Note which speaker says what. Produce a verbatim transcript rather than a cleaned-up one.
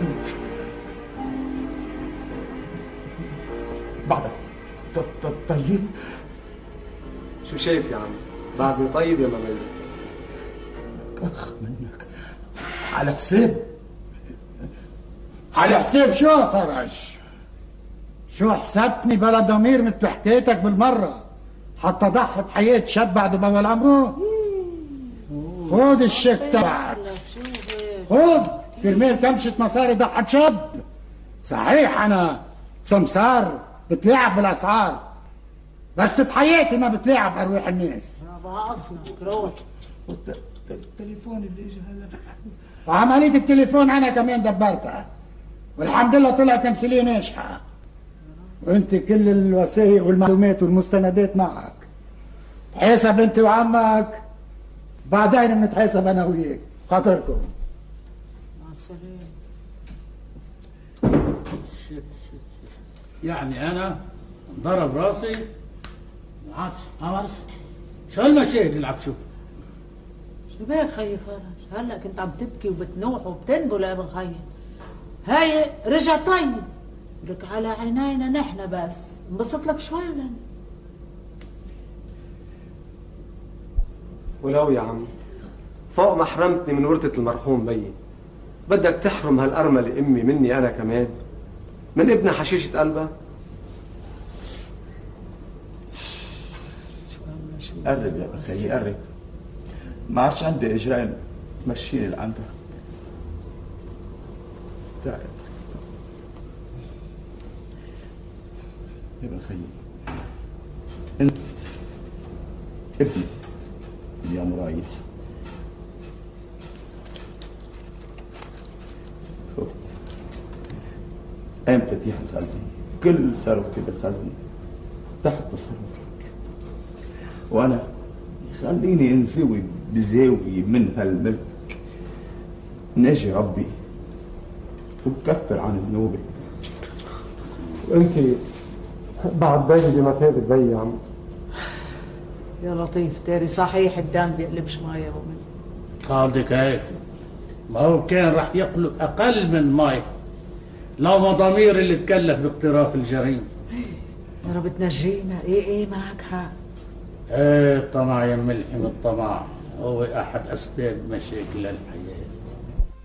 Speaker 1: بعدك طيب؟
Speaker 2: شو شايف يا عم؟ بعدني طيب يا مميز؟
Speaker 1: اخ منك على حساب
Speaker 3: على حساب شو يا فرج؟ شو حسبتني بلا ضمير مثل حكايتك بالمرة حتى ضحي بحياة شاب بعد بأول عمره؟ خود الشيك تبعك، خود كرمال كمشة مصاري ضحي بشاب. صحيح أنا سمسار بتلاعب بالأسعار، بس بحياتي ما بتلاعب أرواح الناس.
Speaker 4: بقى أصلا روح
Speaker 1: التليفون اللي اجى هلا،
Speaker 3: وعملية التليفون أنا كمان دبرتها، والحمد لله طلع تمثيلية ناجحة، وأنت كل الوثائق والمعلومات والمستندات معك. تحاسب أنت وعمك، بعدين بنتحاسب أنا وياك. خاطركم
Speaker 4: مع السلامة.
Speaker 5: يعني أنا ضرب راسي ما عادش عمرش. شو هالمشاهد اللي عم تشوفها؟
Speaker 4: شو بك خيي فرج؟ هلا كنت عم تبكي وبتنوح وبتنبل يا ابن خيي. هاي رجع طيب لك على عينينا نحن، بس انبسط لك شوي ولا
Speaker 2: ولو يا عم فوق ما حرمتني من ورثة المرحوم بيي، بدك تحرم هالأرملة أمي مني أنا كمان، من ابن حشيشة قلبها؟
Speaker 1: قرب يا بخيي قرب، ما عادش عندي اجرين تمشيني لعندك. تعال يا بخيي، انت ابني يا مرايح، خذ قام مفاتيح قلبي، كل ثروتي بالخزنة تحت تصرفك، وانا خليني انزوي بزاوية من هالملك، ناجي ربي وبكفر عن ذنوبي.
Speaker 2: وانت بعد بيي بمثابة بيي يا عم.
Speaker 4: يا لطيف تاري صحيح الدم بيقلبش مية ومن
Speaker 5: قصدك هيك؟ ما هو كان رح يقلب أقل من مي لو ما ضمير اللي تكلف باقتراف الجريمة.
Speaker 4: يا رب تنجينا. ايه ايه معك حق.
Speaker 5: ايه الطمع يا ملحم، الطمع هو أحد أسباب مشاكل الحياة.